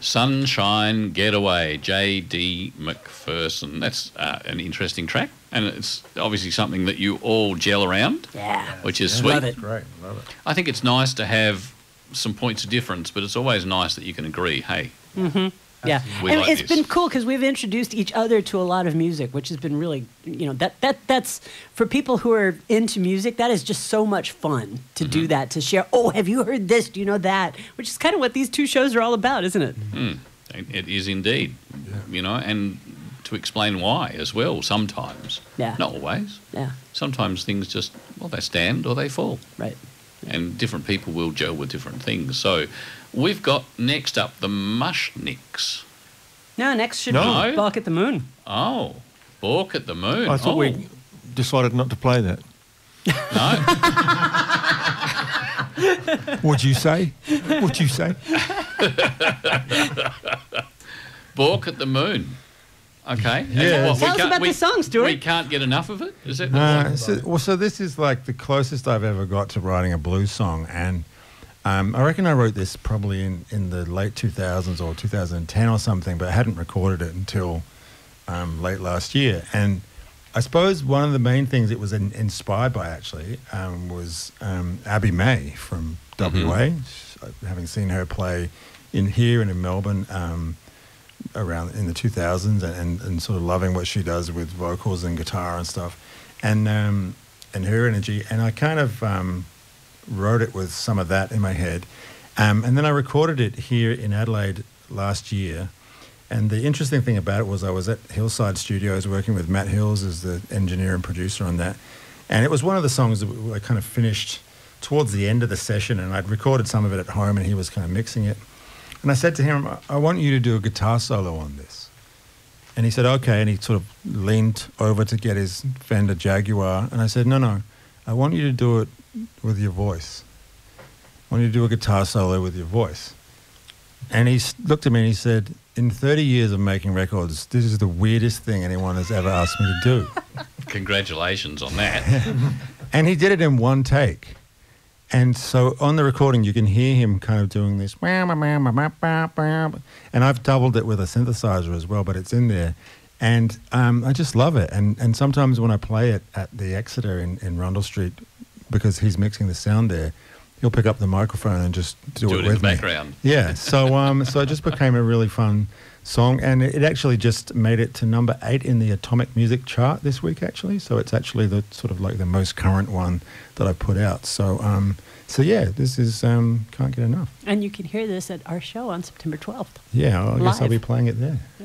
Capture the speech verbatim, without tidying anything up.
Sunshine Getaway, J D McPherson. That's uh, an interesting track, and it's obviously something that you all gel around, yeah, which is yeah. sweet. Love it. Great, love it. I think it's nice to have some points of difference, but it's always nice that you can agree, hey, mm-hmm. Yeah, we and like it's this. been cool because we've introduced each other to a lot of music, which has been really, you know, that that that's for people who are into music. That is just so much fun to Mm-hmm. do that, to share. Oh, have you heard this? Do you know that? Which is kind of what these two shows are all about, isn't it? Mm, it is indeed, Yeah. you know, and to explain why as well. Sometimes, Yeah. not always. Yeah, Sometimes things just well they stand or they fall. right. And different people will gel with different things. So we've got next up the Mushnicks. No, next should No. be Balk at the Moon. Oh, Balk at the Moon. I thought oh, we decided not to play that. No. Would you say? Would you say? Balk at the Moon. Okay. Yeah. And what, we Tell us can't- about we, the song, Stuart. We can't get enough of it? Is it? Uh, so, well, so this is like the closest I've ever got to writing a blues song, and um, I reckon I wrote this probably in, in the late two thousands or two thousand ten or something, but I hadn't recorded it until um, late last year. And I suppose one of the main things it was in, inspired by actually um, was um, Abby May from W A, Mm-hmm. having seen her play in here and in Melbourne. Um, around in the two thousands and, and sort of loving what she does with vocals and guitar and stuff and um, and her energy, and I kind of um, wrote it with some of that in my head, um, and then I recorded it here in Adelaide last year. And the interesting thing about it was I was at Hillside Studios working with Matt Hills as the engineer and producer on that, and it was one of the songs that I kind of finished towards the end of the session, and I'd recorded some of it at home and he was kind of mixing it. And I said to him, I want you to do a guitar solo on this. And he said, okay. And he sort of leaned over to get his Fender Jaguar. And I said, no, no, I want you to do it with your voice. I want you to do a guitar solo with your voice. And he s- looked at me and he said, in thirty years of making records, this is the weirdest thing anyone has ever asked me to do. Congratulations on that. And he did it in one take. And so on the recording, you can hear him kind of doing this. And I've doubled it with a synthesizer as well, but it's in there. And um, I just love it. And and sometimes when I play it at the Exeter in, in Rundle Street, because he's mixing the sound there, he'll pick up the microphone and just do, Do it, it in with the me. background. Yeah. So um, so it just became a really fun song. And it actually just made it to number eight in the Atomic Music chart this week, actually. So it's actually the sort of like the most current one that I've put out. So um, so yeah, this is um, can't get enough. And you can hear this at our show on September twelfth. Yeah, I guess I'll Live. be playing it there.